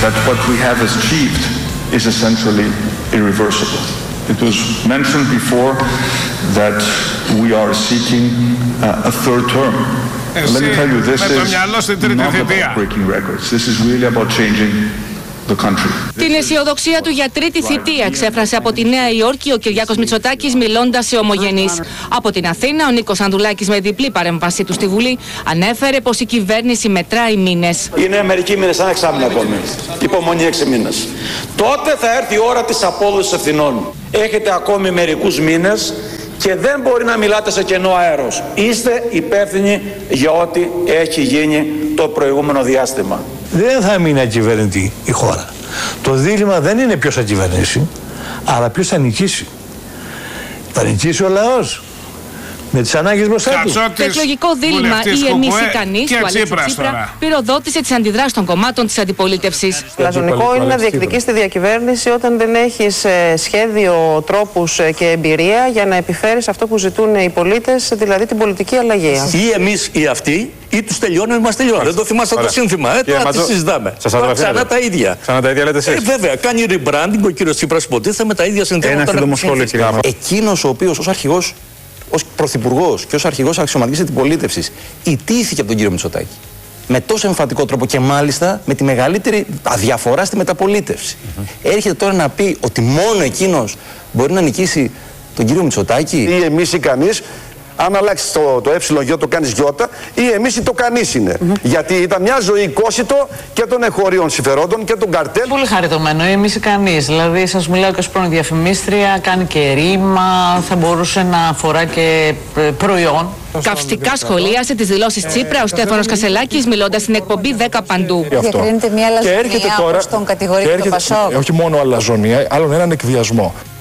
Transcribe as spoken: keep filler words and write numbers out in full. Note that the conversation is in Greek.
that what we have achieved is essentially irreversible. It was mentioned before that we are seeking uh, a third term. Let me tell you, this is not about breaking records. This is really about changing the country. Την αισιοδοξία του για τρίτη θητεία εξέφρασε από τη Νέα Υόρκη ο Κυριάκος Μητσοτάκης μιλώντας σε ομογενείς. Από την Αθήνα, ο Νίκος Ανδουλάκης με διπλή παρέμβασή του στη Βουλή ανέφερε πως η κυβέρνηση μετράει μήνες. Είναι μερικοί μήνες, ένα εξάμηνο ακόμη. Υπομονή έξι μήνες. Τότε θα έρθει η ώρα της απόδοσης ευθυνών. Έχετε ακόμη μερικούς μήνες και δεν μπορεί να μιλάτε σε κενό αέρος. Είστε υπεύθυνοι για ό,τι έχει γίνει το προηγούμενο διάστημα. Δεν θα μείνει ακυβέρνητη η χώρα. Το δίλημμα δεν είναι ποιος θα κυβερνήσει, αλλά ποιος θα νικήσει. Θα νικήσει ο λαός με τις ανάγκες μπροστά του. Το εκλογικό δίλημμα ή εμείς ή κανείς του Αλέξη Τσίπρα πυροδότησε τις αντιδράσεις των κομμάτων της αντιπολίτευσης. Λαζονικό είναι να διεκδικείς τη διακυβέρνηση όταν δεν έχεις σχέδιο, τρόπους και εμπειρία για να επιφέρεις αυτό που ζητούν οι πολίτες, δηλαδή την πολιτική αλλαγή. Ή εμείς ή αυτοί, ή τους τελειώνουν ή μας τελειώνουν. Δεν το θυμάστε το σύνθημα. Ε, τώρα τι συζητάμε. Ξανά τα ίδια. Ξανά τα ίδια λέτε εσείς. Ε, βέβαια, κάνει rebranding ο κύριος Τσίπρας, υποτίθεται με τα ίδια συνθήματα. Ένα σύντομο σχόλιο, κύριε. Εκείνος ο οποίος ως αρχηγός, ως πρωθυπουργός και ως αρχηγός αξιωματικής αντιπολίτευσης ιτήθηκε από τον κύριο Μητσοτάκη με τόσο εμφατικό τρόπο και μάλιστα με τη μεγαλύτερη αδιαφορά στη μεταπολίτευση. Mm-hmm. Έρχεται τώρα να πει ότι μόνο εκείνος μπορεί να νικήσει τον κύριο Μητσοτάκη. Ή εμείς ή κανείς. Αν αλλάξει το, το ε, το κάνεις γιώτα, ή εμείς ή το κανείς είναι. Mm-hmm. Γιατί ήταν μια ζωή κόσιτο και των εγχωρίων συμφερόντων και των καρτέλ. Πολύ χαριτωμένο, ή εμείς ή κανείς. Δηλαδή, σας μιλάω και ως πρώην διαφημίστρια, κάνει και ρήμα, θα μπορούσε να αφορά και προϊόν. Καυστικά σχολίασε τις δηλώσεις Τσίπρα ο Στέφανος Κασελάκης μιλώντας στην εκπομπή δέκα παντού. Διακρίνεται μια αλαζονία όπως τον κατηγορεί και το Πασόκ. Όχι μόνο αλαζονία, άλλον έναν εκβιασμό.